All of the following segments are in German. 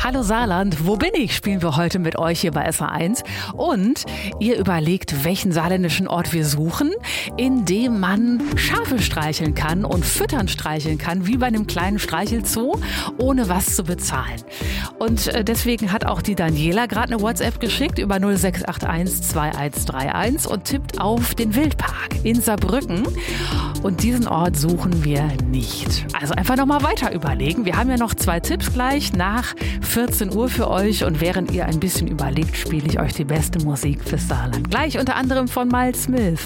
Hallo Saarland, wo bin ich? Spielen wir heute mit euch hier bei SR1. Und ihr überlegt, welchen saarländischen Ort wir suchen, in dem man Schafe streicheln kann und Füttern streicheln kann, wie bei einem kleinen Streichelzoo, ohne was zu bezahlen. Und deswegen hat auch die Daniela gerade eine WhatsApp geschickt über 0681 2131 und tippt auf den Wildpark in Saarbrücken. Und diesen Ort suchen wir nicht. Also einfach nochmal weiter überlegen. Wir haben ja noch 2 Tipps gleich nach 14 Uhr für euch. Und während ihr ein bisschen überlegt, spiele ich euch die beste Musik fürs Saarland. Gleich unter anderem von Miles Smith.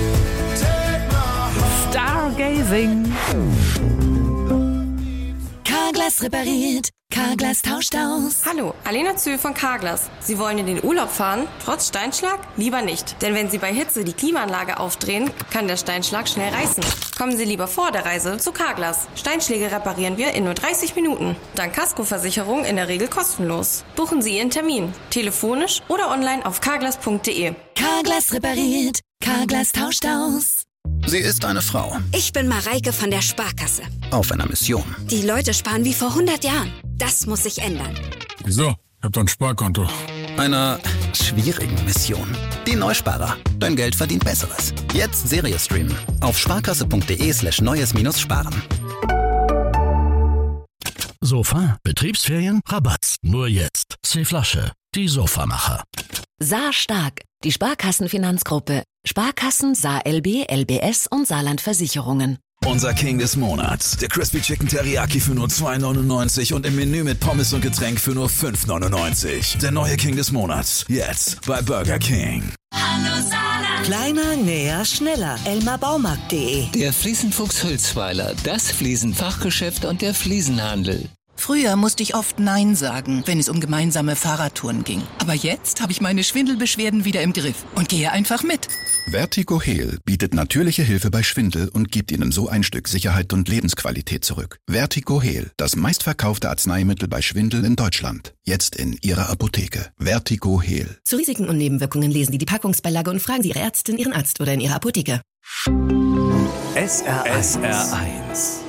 Stargazing. Carglass repariert, Carglass tauscht aus. Hallo, Alena Zühl von Carglass. Sie wollen in den Urlaub fahren, trotz Steinschlag? Lieber nicht. Denn wenn Sie bei Hitze die Klimaanlage aufdrehen, kann der Steinschlag schnell reißen. Kommen Sie lieber vor der Reise zu Carglass. Steinschläge reparieren wir in nur 30 Minuten. Dank Kaskoversicherung in der Regel kostenlos. Buchen Sie Ihren Termin, telefonisch oder online auf carglass.de. Carglass repariert, Carglass tauscht aus. Sie ist eine Frau. Ich bin Mareike von der Sparkasse. Auf einer Mission. Die Leute sparen wie vor 100 Jahren. Das muss sich ändern. Wieso? Ich hab doch ein Sparkonto. Einer schwierigen Mission. Die Neusparer. Dein Geld verdient Besseres. Jetzt Serie streamen. Auf sparkasse.de/neues-sparen. Sofa, Betriebsferien, Rabatt. Nur jetzt. Seeflasche, die Sofamacher. Saar stark, die Sparkassenfinanzgruppe. Sparkassen, Saar LB, LBS und Saarland Versicherungen. Unser King des Monats. Der Crispy Chicken Teriyaki für nur 2,99 und im Menü mit Pommes und Getränk für nur 5,99. Der neue King des Monats. Jetzt bei Burger King. Hallo Saarland. Kleiner, näher, schneller. elmarbaumarkt.de. Der Fliesenfuchs Hülsweiler, das Fliesenfachgeschäft und der Fliesenhandel. Früher musste ich oft Nein sagen, wenn es um gemeinsame Fahrradtouren ging. Aber jetzt habe ich meine Schwindelbeschwerden wieder im Griff und gehe einfach mit. Vertigo Heal bietet natürliche Hilfe bei Schwindel und gibt Ihnen so ein Stück Sicherheit und Lebensqualität zurück. Vertigo Heal, das meistverkaufte Arzneimittel bei Schwindel in Deutschland. Jetzt in Ihrer Apotheke. Vertigo Heal. Zu Risiken und Nebenwirkungen lesen Sie die Packungsbeilage und fragen Sie Ihre Ärztin, Ihren Arzt oder in Ihrer Apotheke. SR1.